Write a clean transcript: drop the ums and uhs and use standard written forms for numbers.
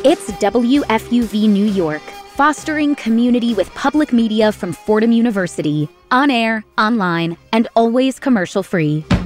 It's WFUV New York, fostering community with public media from Fordham University, on air, online, and always commercial-free.